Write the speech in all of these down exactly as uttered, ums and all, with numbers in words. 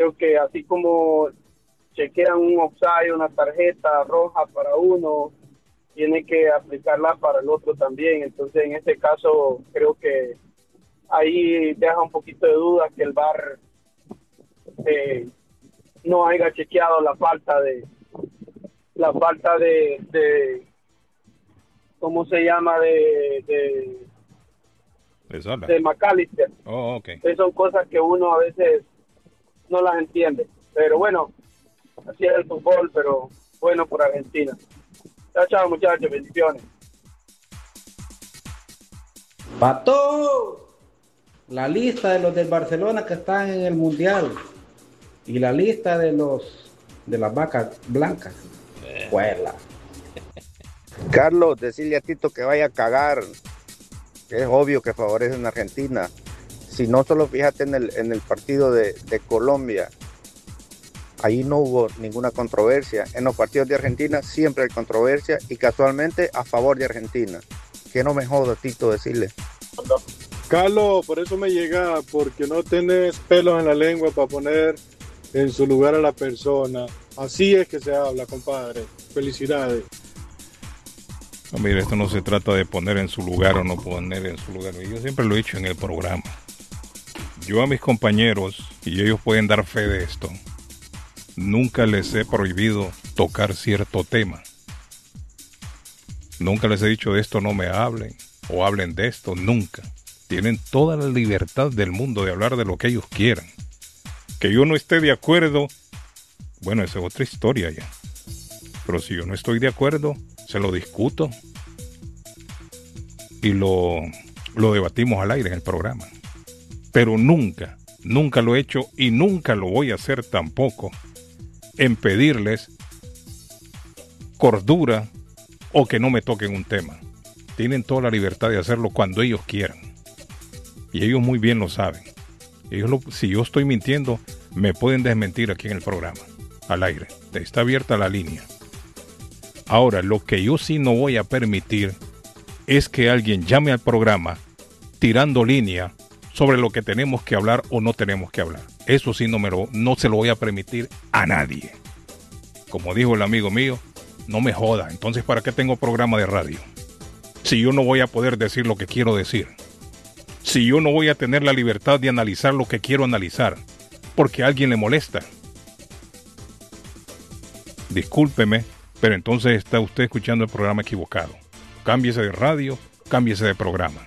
creo que así como chequean un offside, una tarjeta roja para uno, tiene que aplicarla para el otro también. Entonces, en este caso, creo que ahí deja un poquito de duda que el V A R eh, no haya chequeado la falta de la falta de, de ¿cómo se llama? de de, de, de McAllister. Oh, okay. Entonces, son cosas que uno a veces no las entiende, pero bueno, así es el fútbol, pero bueno por Argentina. Chao, chao, muchachos, bendiciones. Pato, la lista de los del Barcelona que están en el Mundial y la lista de los de las vacas blancas. Juela. Carlos, decirle a Tito que vaya a cagar. Es obvio que favorecen a Argentina. Si no, solo fíjate en el, en el partido de, de Colombia. Ahí no hubo ninguna controversia. En los partidos de Argentina siempre hay controversia y casualmente a favor de Argentina. Que no me joda, Tito, decirle. Carlos, por eso me llega, porque no tenés pelos en la lengua para poner en su lugar a la persona. Así es que se habla, compadre. Felicidades. No, mire, esto no se trata de poner en su lugar o no poner en su lugar. Yo siempre lo he dicho en el programa. Yo a mis compañeros, y ellos pueden dar fe de esto, nunca les he prohibido tocar cierto tema. Nunca les he dicho de esto no me hablen, o hablen de esto, nunca. Tienen toda la libertad del mundo de hablar de lo que ellos quieran. Que yo no esté de acuerdo, bueno, esa es otra historia ya. Pero si yo no estoy de acuerdo, se lo discuto y lo, lo debatimos al aire en el programa. Pero nunca, nunca lo he hecho y nunca lo voy a hacer tampoco en pedirles cordura o que no me toquen un tema. Tienen toda la libertad de hacerlo cuando ellos quieran. Y ellos muy bien lo saben. Ellos lo, si yo estoy mintiendo, me pueden desmentir aquí en el programa, al aire. Está abierta la línea. Ahora, lo que yo sí no voy a permitir es que alguien llame al programa tirando línea sobre lo que tenemos que hablar o no tenemos que hablar. Eso sí no, me lo, no se lo voy a permitir a nadie. Como dijo el amigo mío, no me joda. Entonces, ¿para qué tengo programa de radio? Si yo no voy a poder decir lo que quiero decir. Si yo no voy a tener la libertad de analizar lo que quiero analizar. Porque a alguien le molesta. Discúlpeme, pero entonces está usted escuchando el programa equivocado. Cámbiese de radio, cámbiese de programa.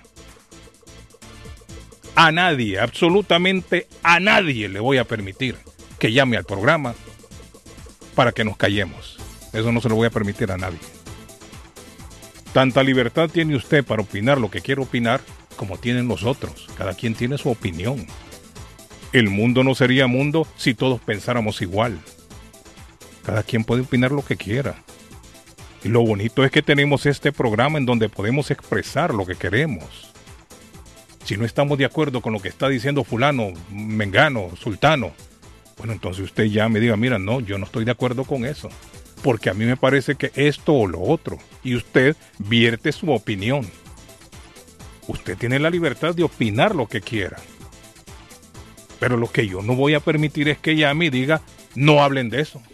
A nadie, absolutamente a nadie le voy a permitir que llame al programa para que nos callemos. Eso no se lo voy a permitir a nadie. Tanta libertad tiene usted para opinar lo que quiere opinar como tienen los otros. Cada quien tiene su opinión. El mundo no sería mundo si todos pensáramos igual. Cada quien puede opinar lo que quiera. Y lo bonito es que tenemos este programa en donde podemos expresar lo que queremos. Si no estamos de acuerdo con lo que está diciendo fulano, mengano, sultano, bueno, entonces usted ya me diga, mira, no, yo no estoy de acuerdo con eso. Porque a mí me parece que esto o lo otro. Y usted vierte su opinión. Usted tiene la libertad de opinar lo que quiera. Pero lo que yo no voy a permitir es que llame y diga, no hablen de eso.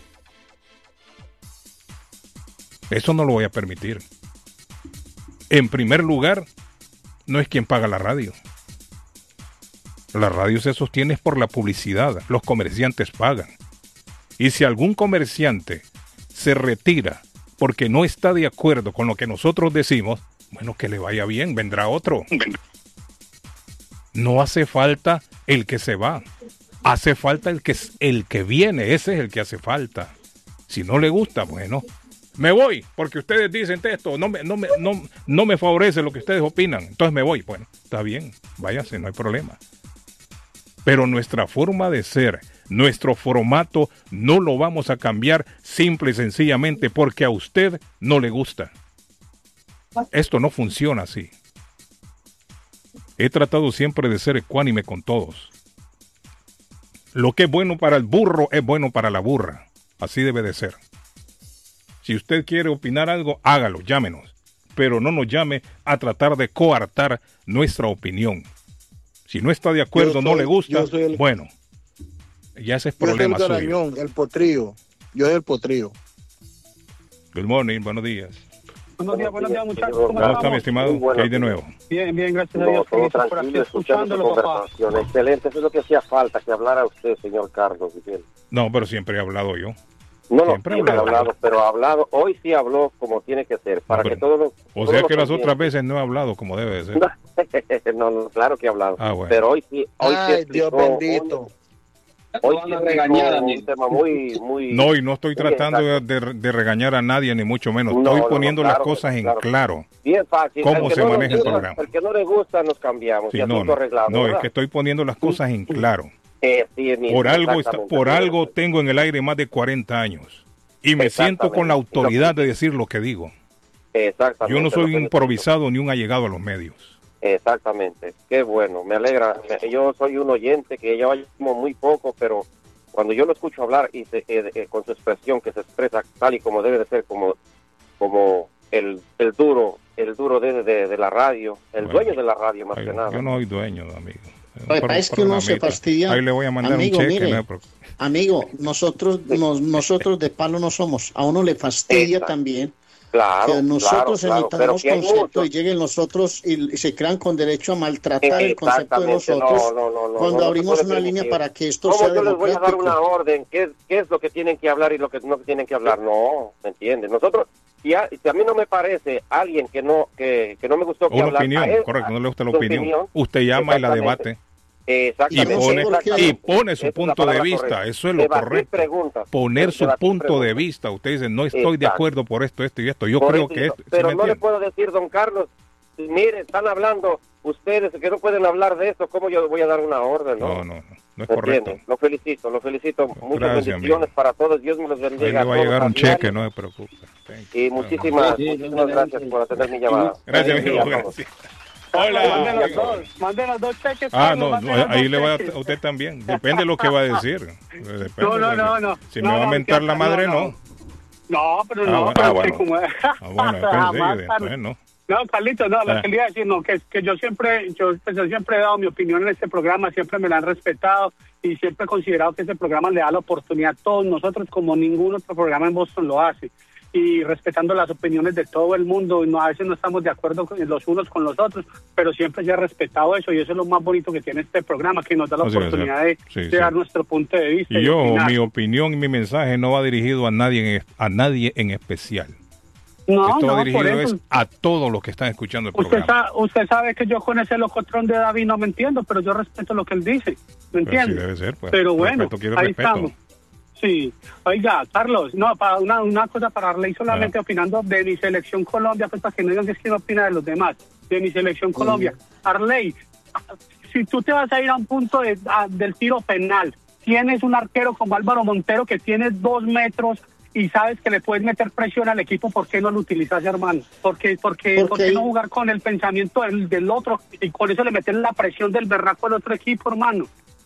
Eso no lo voy a permitir. En primer lugar, no es quien paga la radio. La radio se sostiene por la publicidad. Los comerciantes pagan. Y si algún comerciante se retira porque no está de acuerdo con lo que nosotros decimos, bueno, que le vaya bien, vendrá otro. No hace falta el que se va. Hace falta el que, el que viene. Ese es el que hace falta. Si no le gusta, bueno, me voy, porque ustedes dicen esto, no me, no, me, no, no me favorece lo que ustedes opinan, entonces me voy. Bueno, está bien, váyase, no hay problema. Pero nuestra forma de ser, nuestro formato, no lo vamos a cambiar simple y sencillamente porque a usted no le gusta. Esto no funciona así. He tratado siempre de ser ecuánime con todos. Lo que es bueno para el burro es bueno para la burra. Así debe de ser. Si usted quiere opinar algo, hágalo, llámenos. Pero no nos llame a tratar de coartar nuestra opinión. Si no está de acuerdo, soy, no le gusta, el... bueno, ya ese es Yo problema soy el suyo. Garañón, el potrillo. Yo soy el potrillo. Good morning, buenos días. Buenos días, buenos días, muchachos. ¿Cómo está, mi estimado? ¿Qué hay de nuevo? Bien, bien, gracias a No, Dios. todo Felices por aquí, tranquilo, escuchando su escuchándolo, papá. conversación. Excelente, eso es lo que hacía falta, que hablara usted, señor Carlos. Miguel. No, pero siempre he hablado yo. No, no, Siempre he siempre ha hablado. hablado, pero ha hablado, hoy sí habló como tiene que ser, para No, pero- que todos los... O todos sea los que las oyentes- otras veces no he hablado como debe de ser. no, no, claro que ha hablado. Ah, bueno. Pero hoy sí, hoy sí Ay, Dios explicó bendito. un- hoy sí Van a explicó regañar, un amigo. tema muy, muy... No, y no estoy Sí, tratando de, exacto. de- de regañar a nadie, ni mucho menos. No, Estoy no, no, poniendo claro las que cosas sí, en claro. claro. Bien fácil. ¿Cómo que se no nos maneja el gusta, programa? El que no le gusta, nos cambiamos. Sí, y no, asunto no, arreglado, no, es ¿verdad? que estoy poniendo las cosas en claro. Eh, sí, mismo, Por algo, está- exactamente. por algo tengo en el aire más de cuarenta años. Y me siento con la autoridad de decir lo que digo. Exactamente. Yo no lo soy que improvisado ni un allegado a los medios. Exactamente, qué bueno, me alegra. Yo soy un oyente que ya llevo muy poco, pero cuando yo lo escucho hablar y se, eh, eh, con su expresión que se expresa tal y como debe de ser, como como el, el duro, el duro de, de, de la radio, el Bueno, dueño de la radio más Ay, que nada. yo no soy dueño, amigo. Lo que pasa es que uno se fastidia. Ahí le voy a mandar Amigo, un cheque. mire, no se preocupe. Amigo, nosotros, nos- nosotros de palo no somos. A uno le fastidia Exacto. también Claro, que nosotros claro, claro, pero necesitamos que hay concepto muchos. y lleguen los otros y, y se crean con derecho a maltratar el concepto de Exactamente, nosotros no, no, no, no, cuando no se abrimos puede una línea permitir. para que esto ¿Cómo sea yo les voy a dar democrático. una orden? ¿Qué, es- ¿Qué es lo que tienen que hablar y lo que no tienen que hablar? No, ¿me entiendes? Nosotros, si a, si a mí no me parece alguien que no que, que no me gustó que Una hablar, opinión, a él- correcto, no le gusta la su opinión. Usted llama y la Exactamente. debate. Y Exactamente, pone, exactamente. y pone su Esa es la punto de palabra vista, correcta. eso es lo Debatir correcto. preguntas. Poner su Debatir punto de preguntas. vista. Usted dice, no estoy de Exacto. acuerdo por esto, esto y esto. Yo Por creo eso que digo, esto. ¿sí pero me no le entiende? puedo decir, don Carlos, mire, están hablando ustedes que no pueden hablar de esto, ¿cómo yo voy a dar una orden? No, No, no, no, no es ¿Me correcto. entiende? Lo felicito, lo felicito. Muchas Gracias, bendiciones amigo. para todos. Dios me los bendiga. Ahí le a va a todos llegar un diario. cheque, no se preocupe. Thank you. Y muchísimas, Sí, muchísimas gracias por atender mi llamada. Gracias, Feliz amigo. día a todos. Gracias. Manden Hola. los dos, manden los dos cheques. Ah, Carlos, no, manden no, los ahí dos le va a, cheques. a usted también. Depende de lo que va a decir. Depende No, no, de- no, no. Si No, me va a no, mentar que- la madre, no, no. no. No, pero Ah, no, bueno, pero ah, es que bueno. como... Ah, bueno, después Jamás, sí, Carlos. después no. No, Carlito, no, lo Ah. que le iba a decir, no, que, que yo siempre, yo, pues, yo siempre he dado mi opinión en este programa, siempre me la han respetado y siempre he considerado que este programa le da la oportunidad a todos nosotros como ningún otro programa en Boston lo hace. Y respetando las opiniones de todo el mundo, no, a veces no estamos de acuerdo con- los unos con los otros, pero siempre se ha respetado eso y eso es lo más bonito que tiene este programa, que nos da la Así debe oportunidad ser. de, Sí, de sí. dar nuestro punto de vista. Y yo, opinar. mi opinión y mi mensaje no va dirigido a nadie en, a nadie en especial. No, Esto no, va por dirigido eso. es a todos los que están escuchando el Usted, programa. sa- usted sabe que yo con ese locotrón de David no me entiendo, pero yo respeto lo que él dice, ¿me Pero entiende? sí debe ser, pues. Pero bueno, Respeto quiere ahí respeto. estamos. Sí, oiga, Carlos, no, para una, una cosa para Arley, solamente Ah. opinando de mi selección Colombia, pues para que no digan que es que no opina de los demás, de mi selección Colombia. Arley, si tú te vas a ir a un punto de, a- del tiro penal, tienes un arquero como Álvaro Montero que tiene dos metros y sabes que le puedes meter presión al equipo, ¿por qué no lo utilizas, hermano? ¿Por qué, por qué, Porque por qué ahí- no jugar con el pensamiento del, del otro y con eso le meter la presión del berraco al otro equipo, hermano?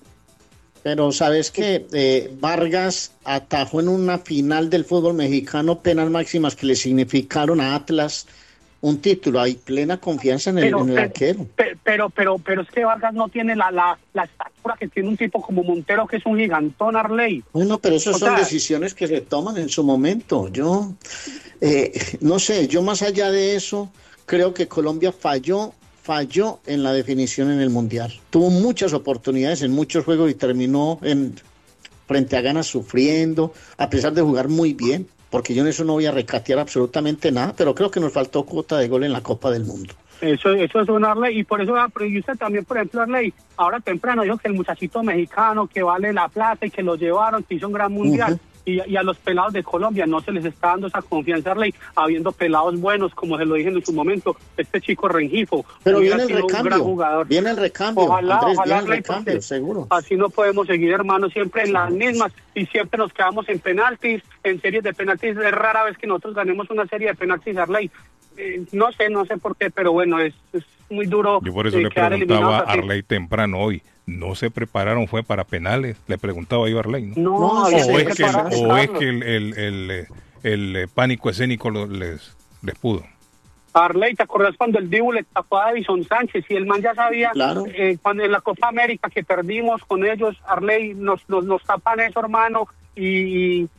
Pero sabes que eh, Vargas atajó en una final del fútbol mexicano penas máximas que le significaron a Atlas un título. Hay plena confianza en el, Pero, en el pero, arquero. pe- pero, pero, pero es que Vargas no tiene la, la, la estatura que tiene un tipo como Montero, que es un gigantón, Arley. Bueno, pero esas O son sea- decisiones que se toman en su momento. Yo, eh, no sé, yo más allá de eso, creo que Colombia falló, falló en la definición en el Mundial. Tuvo muchas oportunidades en muchos juegos y terminó en frente a Ghana sufriendo, a pesar de jugar muy bien, porque yo en eso no voy a recatear absolutamente nada, pero creo que nos faltó cuota de gol en la Copa del Mundo. Eso, eso es un Arley, y por eso, ah, pero y usted también, por ejemplo, Arley, ahora temprano dijo que el muchachito mexicano que vale la plata y que lo llevaron, que hizo un gran mundial, Ujú. y, y a los pelados de Colombia no se les está dando esa confianza, Arley, habiendo pelados buenos, como se lo dije en su momento, este chico Rengifo. Pero hubiera viene el sido un gran recambio, jugador. viene el recambio, Ojalá, Andrés, ojalá, viene el Arley, recambio, porque seguro. así no podemos seguir, hermanos, siempre en las mismas y siempre nos quedamos en penaltis, en series de penaltis. Es rara vez que nosotros ganemos una serie de penaltis, Arley. Eh, no sé, no sé por qué, pero bueno, es, es muy duro. Yo por eso eh, le quedar preguntaba eliminados a así. Arley temprano hoy. ¿No se prepararon fue para penales? Le preguntaba yo a Arley, ¿no? No, No, había sí, o que es que, el, prepararse, o es Carlos. que el, el, el, eh, el, eh, pánico escénico lo- les, les pudo. Arley, ¿te acordás cuando el Dibu le tapó a Davison Sánchez? Y el man ya sabía, claro. eh, cuando en la Copa América que perdimos con ellos, Arley, nos, nos, nos tapan eso, hermano, y, y,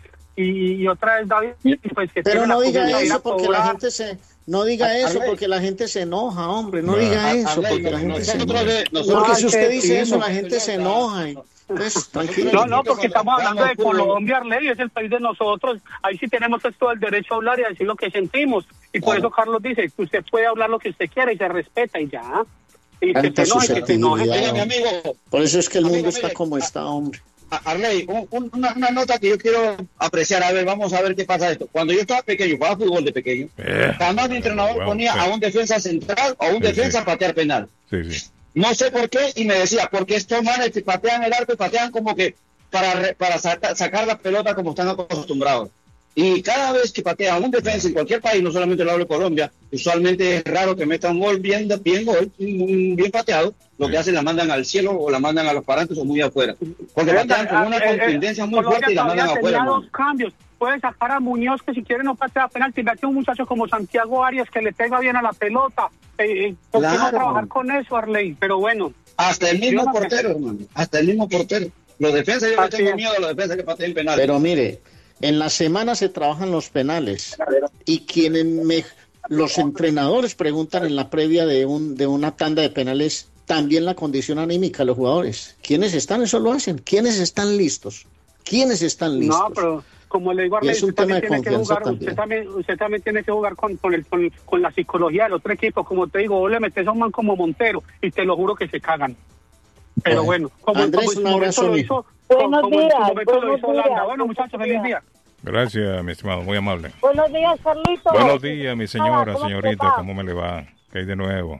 y otra vez David, pues que pero no diga eso porque porque la gente se... No diga eso porque la gente se enoja, hombre. No diga eso porque la gente se enoja. Porque si usted dice eso, la gente se enoja. Pues, tranquilo. No, no, porque estamos hablando de Colombia, Arley, es el país de nosotros. Ahí sí tenemos todo el derecho a hablar y a decir lo que sentimos. Y por eso Carlos dice que usted puede hablar lo que usted quiera y se respeta y ya. Y que se enoje, que se enoje. Mi amigo. Por eso es que el mundo está como está, hombre. Arley, un, un, una, una nota que yo quiero apreciar, a ver, vamos a ver qué pasa esto. Cuando yo estaba pequeño, jugaba fútbol de pequeño, eh, jamás mi entrenador bueno, ponía sí. a un defensa central o a un sí, defensa sí. a patear penal. Sí, sí. No sé por qué, y me decía, porque estos manes que patean el arco y patean como que para, para saca, sacar la pelota como están acostumbrados. Y cada vez que patea un defensa en cualquier país, no solamente lo hablo de Colombia, usualmente es raro que meta un gol bien, bien gol, bien pateado, lo que hacen la mandan al cielo o la mandan a los parantes o muy afuera. Porque patean con una contundencia muy fuerte y la mandan afuera. Dos cambios. Puede sacar a Muñoz, que si quiere no patea penalti, mete a un muchacho como Santiago Arias que le pega bien a la pelota. Eh, ¿Por qué no trabajar con eso, Arley? Pero bueno. Hasta el mismo portero, hermano. Hasta el mismo portero. Los defensas, yo le tengo miedo a los defensas que pateen penales. Pero mire, en la semana se trabajan los penales y quienes me, los entrenadores preguntan en la previa de un de una tanda de penales también la condición anímica de los jugadores. ¿Quiénes están? Eso lo hacen. ¿Quiénes están listos? ¿Quiénes están listos? No, pero como le digo a Arley, es un usted, tema también de tiene que jugar, también. usted, también, usted también tiene que jugar con, con, el, con, con la psicología del otro equipo. Como te digo, vos le metes a un man como Montero y te lo juro que se cagan. Pero eh, bueno, como, Andrés, como en su momento lo hizo, buenos como días, en su momento lo hizo días, Holanda. Bueno, muchachos, feliz día. Gracias, mi estimado, muy amable. Buenos días, Carlito. Buenos días, mi señora, ¿Cómo señorita, ¿cómo me le va? ¿Qué hay de nuevo?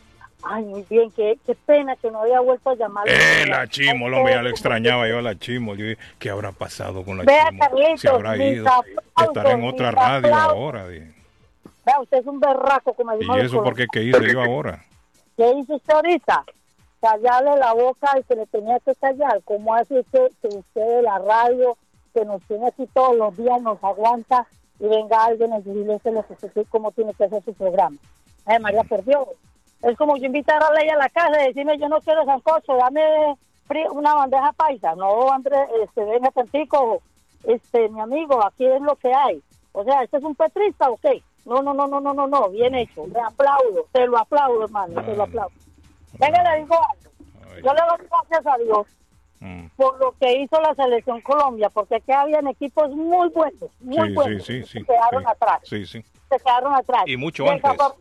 Ay, muy bien, qué, qué pena que no había vuelto a llamar. Eh, la Chimo, lo ya le extrañaba yo a la Chimo. Yo dije, ¿qué habrá pasado con la Vea, Chimo? Carlitos, Se habrá ido. Estará en otra radio aplausos. ahora. Dije. Vea, usted es un berraco, como ¿Y eso por qué? ¿Qué hice yo ahora? ¿Qué hizo usted ahorita? Callarle la boca al que le tenía que callar. ¿Cómo hace que, que usted de la radio, que nos tiene aquí todos los días, nos aguanta y venga alguien a decirle cómo tiene que hacer su programa? Ay, María, por Dios. Es como yo invitar a Ley a la casa y decirme, yo no quiero sancocho, dame una bandeja paisa. No, Andrés, este, venga tantico, este, mi amigo, aquí es lo que hay. O sea, ¿este es un petrista o qué? No, no, no, no, no, no, no, bien hecho, me aplaudo, te lo aplaudo, hermano, te lo aplaudo. Venga, le digo algo, yo le doy gracias a Dios mm. por lo que hizo la Selección Colombia, porque aquí habían equipos muy buenos, muy sí, buenos, sí, sí, se sí, quedaron sí, atrás. Sí, sí. Se quedaron atrás. Y mucho antes. Desafor-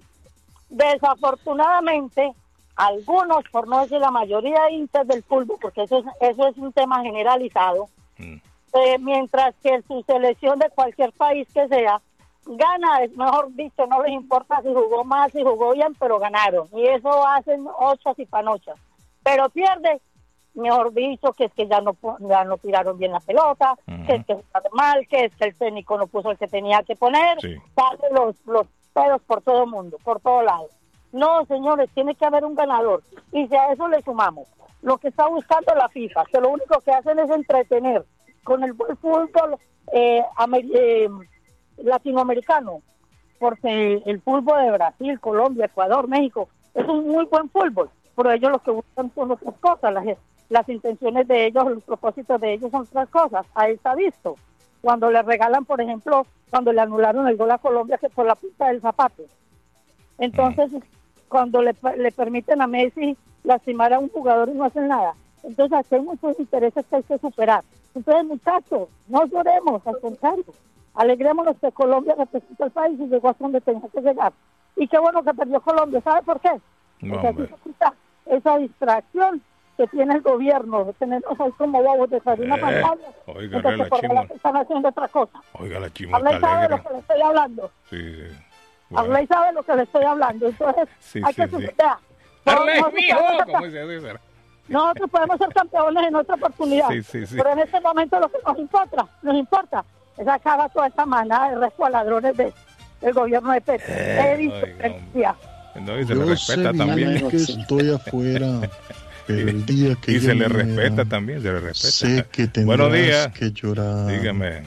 Desafortunadamente, algunos, por no decir la mayoría de hinchas del fútbol, porque eso es, eso es un tema generalizado, mm. eh, mientras que su selección de cualquier país que sea, gana, es mejor dicho, no les importa si jugó mal, si jugó bien, pero ganaron. Y eso hacen ochas y panochas. Pero pierde, mejor dicho, que es que ya no ya no tiraron bien la pelota, uh-huh. que es que jugaron mal, que es que el técnico no puso el que tenía que poner, sí. Salen los, los pedos por todo el mundo, por todo lado. No, señores, tiene que haber un ganador. Y si a eso le sumamos lo que está buscando la FIFA, que lo único que hacen es entretener con el fútbol eh, eh, latinoamericano, porque el fútbol de Brasil, Colombia, Ecuador, México, es un muy buen fútbol, pero ellos lo que buscan son otras cosas, las, las intenciones de ellos, los propósitos de ellos son otras cosas. Ahí está visto. Cuando le regalan, por ejemplo, cuando le anularon el gol a Colombia, que por la punta del zapato. Entonces, cuando le, le permiten a Messi lastimar a un jugador y no hacen nada. Entonces, aquí hay muchos intereses que hay que superar. Entonces, muchachos, no lloremos, al contrario. Alegrémonos que Colombia representa el país y llegó hasta donde tenía que llegar. Y qué bueno que perdió Colombia. ¿Sabe por qué? No, Porque aquí se quita esa distracción que tiene el gobierno de tenernos ahí como bobos detrás de una eh, pantalla. Oiga, entonces, la por Chimo. están haciendo otra cosa. Oiga, la Chimo Arley está sabe alegre. lo que le estoy hablando. Sí, sí. Bueno. Arley sabe lo que le estoy hablando. Entonces, sí, hay sí, que sí. superar. Arley, no, mijo, no, ¿cómo se dice? Nosotros podemos ser campeones en otra oportunidad. Sí, sí, sí. Pero en este momento lo que nos importa, nos importa, es acabar toda esta manada de rescualadrones de, del gobierno de Petro. Eh, He visto oiga, no, y se Yo le respeta sé también. bien que estoy afuera, pero el día que y yo se le me respeta vea, también, se le respeta. sé que Buenos días. tendrás que llorar. Dígame.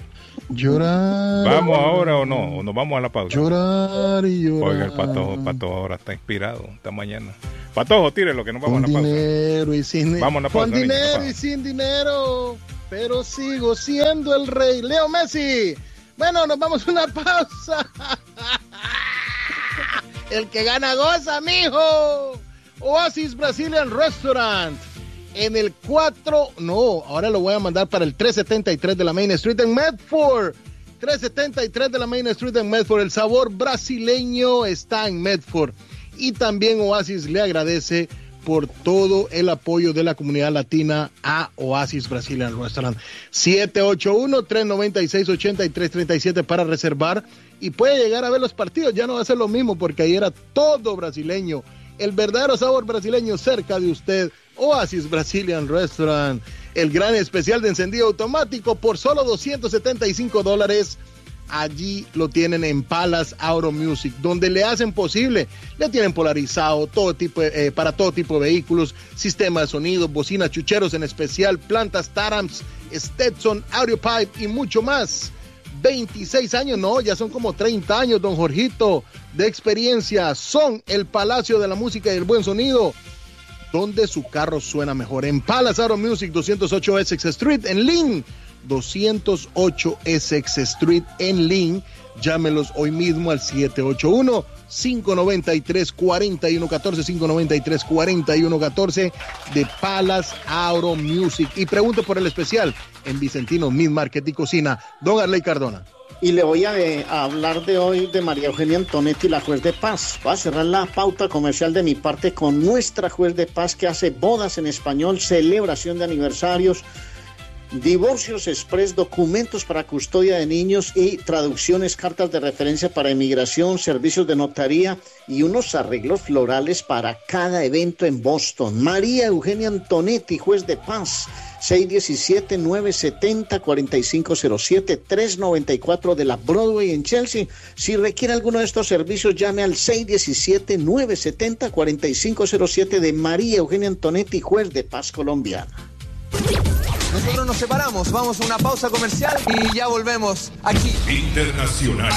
Llorar. ¿Vamos ahora o no? ¿O nos vamos a la pausa? Llorar y llorar. Oiga, el Patojo, Patojo ahora está inspirado esta mañana. Patojo, tírelo que nos vamos Con a la pausa. dinero y sin Vamos a la pausa. Con niña, dinero papá. y sin dinero, pero sigo siendo el rey. Leo Messi. Bueno, nos vamos a una pausa. El que gana goza, mijo. Oasis Brazilian Restaurant. En el cuatro, no, ahora lo voy a mandar para el trescientos setenta y tres de la Main Street en Medford. trescientos setenta y tres de la Main Street en Medford. El sabor brasileño está en Medford. Y también Oasis le agradece por todo el apoyo de la comunidad latina a Oasis Brazilian Restaurant. siete ocho uno, tres nueve seis, ocho tres tres siete para reservar y puede llegar a ver los partidos. Ya no va a ser lo mismo porque ahí era todo brasileño. El verdadero sabor brasileño cerca de usted. Oasis Brazilian Restaurant. El gran especial de encendido automático por solo doscientos setenta y cinco dólares. Allí lo tienen en Palace Auto Music, donde le hacen posible, le tienen polarizado todo tipo de, eh, para todo tipo de vehículos, sistema de sonido, bocinas, chucheros en especial, plantas Tarams, Stetson, Audio Pipe y mucho más. veintiséis años, no, ya son como treinta años, don Jorgito, de experiencia. Son el Palacio de la Música y el Buen Sonido, donde su carro suena mejor. En Palace Auto Music, doscientos ocho Essex Street, en Lynn. doscientos ocho Essex Street en Lynn. Llámelos hoy mismo al siete ocho uno, cinco nueve tres, cuatro uno uno cuatro, cinco nueve tres, cuatro uno uno cuatro de Palace Auto Music. Y pregunte por el especial en Vicentino Meat Market y Cocina. Don Arley Cardona. Y le voy a, de, a hablar de hoy de María Eugenia Antonetti, la juez de paz. Voy a cerrar la pauta comercial de mi parte con nuestra juez de paz que hace bodas en español, celebración de aniversarios, divorcios express, documentos para custodia de niños y traducciones, cartas de referencia para inmigración, servicios de notaría y unos arreglos florales para cada evento en Boston. María Eugenia Antonetti, juez de paz, seis uno siete, nueve siete cero, cuatro cinco cero siete, tres nueve cuatro de la Broadway en Chelsea. Si requiere alguno de estos servicios, llame al seis uno siete, nueve siete cero, cuatro cinco cero siete de María Eugenia Antonetti, juez de paz colombiana. Nosotros nos separamos, vamos a una pausa comercial y ya volvemos aquí. Internacional.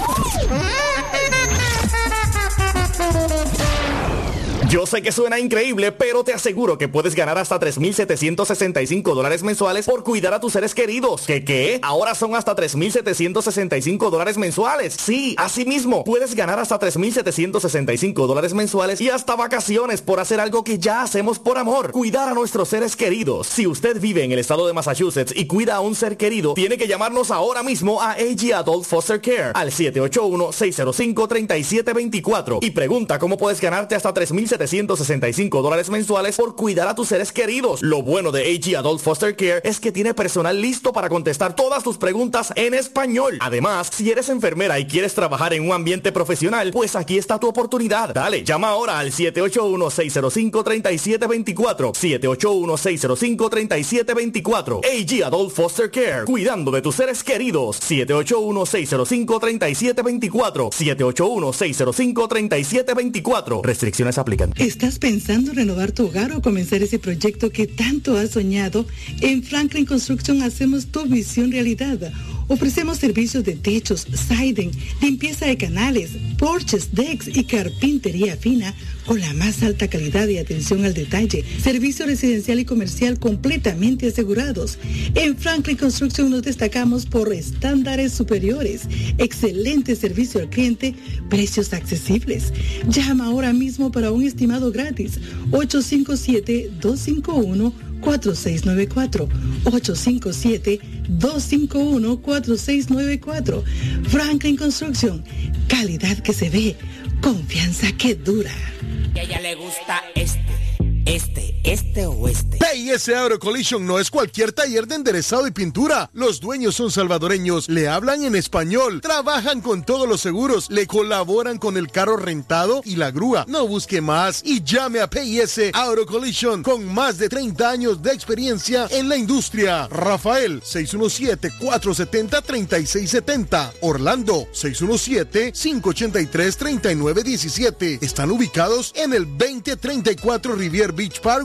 Yo sé que suena increíble, pero te aseguro que puedes ganar hasta tres mil setecientos sesenta y cinco dólares mensuales por cuidar a tus seres queridos. ¿Qué qué? Ahora son hasta tres mil setecientos sesenta y cinco dólares mensuales. Sí, así mismo. Puedes ganar hasta tres mil setecientos sesenta y cinco dólares mensuales y hasta vacaciones por hacer algo que ya hacemos por amor. Cuidar a nuestros seres queridos. Si usted vive en el estado de Massachusetts y cuida a un ser querido, tiene que llamarnos ahora mismo a A G Adult Foster Care al siete ocho uno, seis cero cinco, tres siete dos cuatro y pregunta cómo puedes ganarte hasta tres mil setecientos sesenta y cinco dólares mensuales por cuidar a tus seres queridos. Lo bueno de A G Adult Foster Care es que tiene personal listo para contestar todas tus preguntas en español. Además, si eres enfermera y quieres trabajar en un ambiente profesional, pues aquí está tu oportunidad. Dale, llama ahora al siete ocho uno, seis cero cinco, tres siete dos cuatro, siete ocho uno, seis cero cinco, tres siete dos cuatro. A G Adult Foster Care, cuidando de tus seres queridos. siete ocho uno, seis cero cinco, tres siete dos cuatro, siete ocho uno, seis cero cinco, tres siete dos cuatro. Restricciones aplican. ¿Estás pensando en renovar tu hogar o comenzar ese proyecto que tanto has soñado? En Franklin Construction hacemos tu visión realidad. Ofrecemos servicios de techos, siding, limpieza de canales, porches, decks y carpintería fina con la más alta calidad y atención al detalle. Servicio residencial y comercial completamente asegurados. En Franklin Construction nos destacamos por estándares superiores, excelente servicio al cliente, precios accesibles. Llama ahora mismo para un estimado gratis. ocho cinco siete, dos cinco uno, cuatro seis nueve cuatro, ocho cinco siete, dos cinco uno, cuatro seis nueve cuatro. Franklin Construction, calidad que se ve, confianza que dura. Y a ella le gusta este, este, este o este. P I S Auto Collision no es cualquier taller de enderezado y pintura. Los dueños son salvadoreños, le hablan en español, trabajan con todos los seguros, le colaboran con el carro rentado y la grúa. No busque más y llame a P I S Auto Collision con más de treinta años de experiencia en la industria. Rafael, seis uno siete, cuatro siete cero, tres seis siete cero. Orlando, seis uno siete, cinco ocho tres, tres nueve uno siete. Están ubicados en el veinte treinta y cuatro Rivier Beach Parkway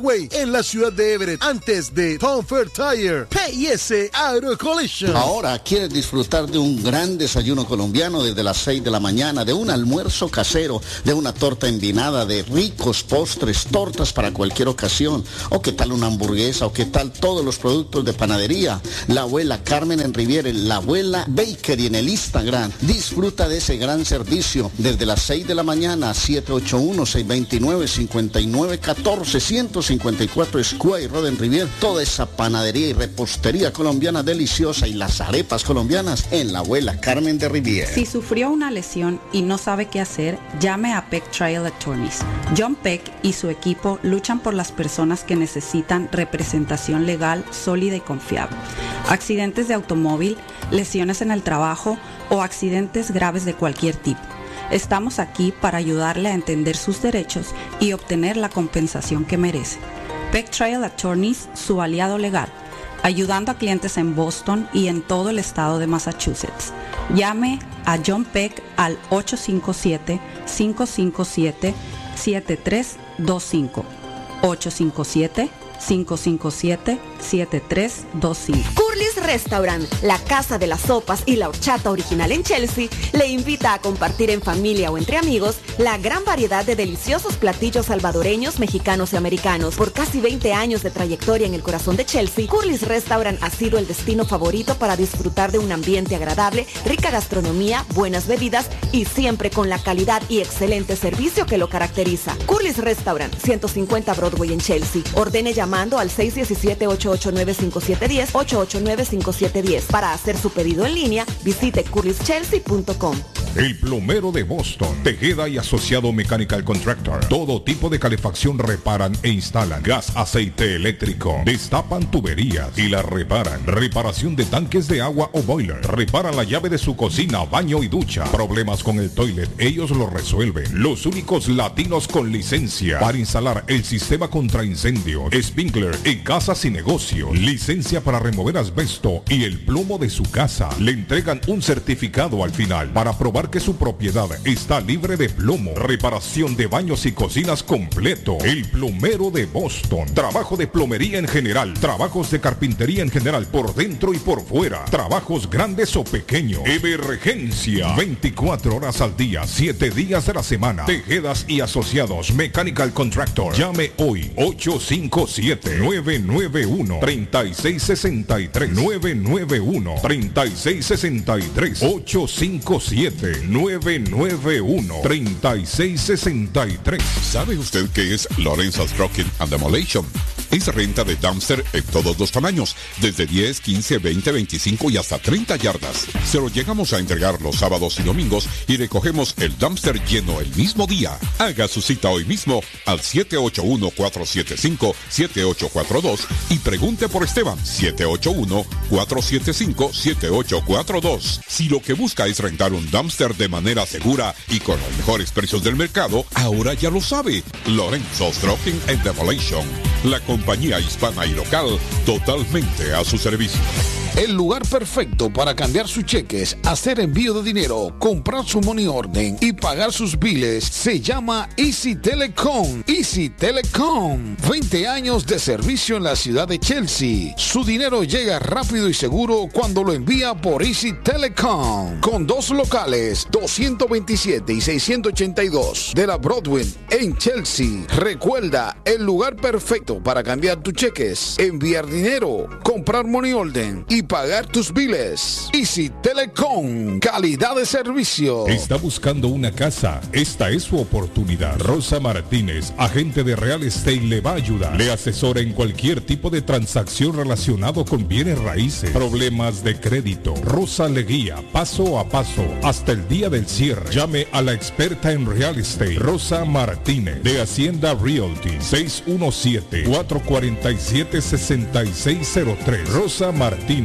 Parkway en la ciudad de Everett, antes de Tom Fair Tire. P y S Auto Collision. Ahora, ¿quieres disfrutar de un gran desayuno colombiano desde las seis de la mañana, de un almuerzo casero, de una torta envinada, de ricos postres, tortas para cualquier ocasión? ¿O qué tal una hamburguesa? ¿O qué tal todos los productos de panadería? La abuela Carmen en Riviera, la abuela Bakery en el Instagram. Disfruta de ese gran servicio desde las seis de la mañana. Siete ocho uno, seis dos nueve, cinco nueve uno cuatro, ciento cincuenta y cuatro Square Road en Riviera. Toda esa panadería y repostería colombiana deliciosa y las arepas colombianas en la abuela Carmen de Riviera. Si sufrió una lesión y no sabe qué hacer, llame a Peck Trial Attorneys. John Peck y su equipo luchan por las personas que necesitan representación legal sólida y confiable. Accidentes de automóvil, lesiones en el trabajo o accidentes graves de cualquier tipo. Estamos aquí para ayudarle a entender sus derechos y obtener la compensación que merece. Peck Trial Attorneys, su aliado legal, ayudando a clientes en Boston y en todo el estado de Massachusetts. Llame a John Peck al ocho cinco siete, cinco cinco siete, siete tres dos cinco. ocho cinco siete, cinco cinco siete, siete tres dos cinco. Curly's Restaurant, la casa de las sopas y la horchata original en Chelsea, le invita a compartir en familia o entre amigos la gran variedad de deliciosos platillos salvadoreños, mexicanos y americanos. Por casi veinte años de trayectoria en el corazón de Chelsea, Curly's Restaurant ha sido el destino favorito para disfrutar de un ambiente agradable, rica gastronomía, buenas bebidas y siempre con la calidad y excelente servicio que lo caracteriza. Curly's Restaurant, ciento cincuenta Broadway en Chelsea. Ordene llamando al seis uno siete, ocho ocho nueve, cinco siete uno cero, ocho ocho nueve, cinco siete uno cero. Para hacer su pedido en línea, visite curlys chelsea punto com. El Plomero de Boston, Tejeda y Asociado Mechanical Contractor. Todo tipo de calefacción reparan e instalan. Gas, aceite eléctrico. Destapan tuberías y la reparan. Reparación de tanques de agua o boiler. Reparan la llave de su cocina, baño y ducha. Problemas con el toilet, ellos lo resuelven. Los únicos latinos con licencia para instalar el sistema contra incendio, sprinkler en casas y negocios. Licencia para remover asbesto y el plomo de su casa. Le entregan un certificado al final para probar que su propiedad está libre de plomo. Reparación de baños y cocinas completo. El Plomero de Boston. Trabajo de plomería en general. Trabajos de carpintería en general por dentro y por fuera. Trabajos grandes o pequeños. Emergencia. veinticuatro horas al día, siete días de la semana. Tejedas y Asociados Mechanical Contractor. Llame hoy. ocho cinco siete, nueve nueve uno, tres seis seis tres. nueve nueve uno, tres seis seis tres. ocho cinco siete, nueve nueve uno, tres seis seis tres. ¿Sabe usted qué es Lorenzo's Trucking and Demolition? Es renta de dumpster en todos los tamaños, desde diez, quince, veinte, veinticinco y hasta treinta yardas. Se lo llegamos a entregar los sábados y domingos y recogemos el dumpster lleno el mismo día. Haga su cita hoy mismo al siete ocho uno, cuatro siete cinco, siete ocho cuatro dos y pregunte por Esteban. siete ocho uno, cuatro siete cinco, siete ocho cuatro dos. Si lo que busca es rentar un dumpster de manera segura y con los mejores precios del mercado, ahora ya lo sabe. Lorenzo's Trucking and Demolition, la compañía hispana y local totalmente a su servicio. El lugar perfecto para cambiar sus cheques, hacer envío de dinero, comprar su money order y pagar sus biles se llama Easy Telecom. Easy Telecom. veinte años de servicio en la ciudad de Chelsea. Su dinero llega rápido y seguro cuando lo envía por Easy Telecom. Con dos locales, doscientos veintisiete y seiscientos ochenta y dos de la Broadway en Chelsea. Recuerda, el lugar perfecto para cambiar tus cheques, enviar dinero, comprar money order y pagar tus biles. Easy Telecom, calidad de servicio. ¿Está buscando una casa? Esta es su oportunidad. Rosa Martínez, agente de Real Estate, le va a ayudar. Le asesora en cualquier tipo de transacción relacionado con bienes raíces, problemas de crédito. Rosa le guía paso a paso hasta el día del cierre. Llame a la experta en Real Estate, Rosa Martínez, de Hacienda Realty, seis uno siete, cuatro cuatro siete, seis seis cero tres. Rosa Martínez,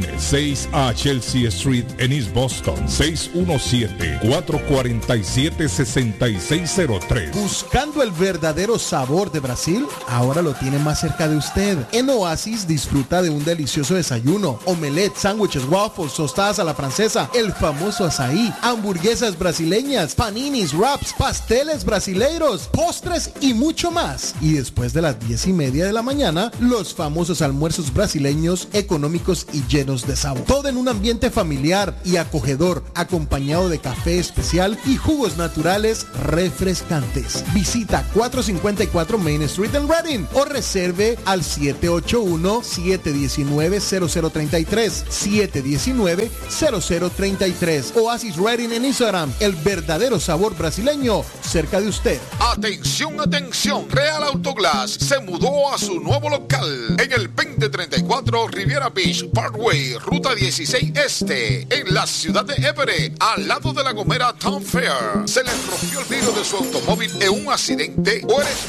Martínez, seis a Chelsea Street en East Boston, seis uno siete, cuatro cuatro siete, seis seis cero tres. Buscando el verdadero sabor de Brasil, ahora lo tiene más cerca de usted. En Oasis disfruta de un delicioso desayuno, omelette, sándwiches, waffles, tostadas a la francesa, el famoso azaí, hamburguesas brasileñas, paninis, wraps, pasteles brasileiros, postres y mucho más. Y después de las diez y media de la mañana, los famosos almuerzos brasileños económicos y llenos de sabor. Todo en un ambiente familiar y acogedor, acompañado de café especial y jugos naturales refrescantes. Visita cuatrocientos cincuenta y cuatro Main Street en Reading o reserve al siete ocho uno, siete uno nueve, cero cero tres tres, siete uno nueve, cero cero tres tres. Oasis Reading en Instagram, el verdadero sabor brasileño cerca de usted. Atención, atención, Real Autoglass se mudó a su nuevo local en el veinte treinta y cuatro Riviera Beach Parkway, Ruta dieciséis Este, en la ciudad de Everett, al lado de la Gomera Town Fair. ¿Se les rompió el vidrio de su automóvil en un accidente o eres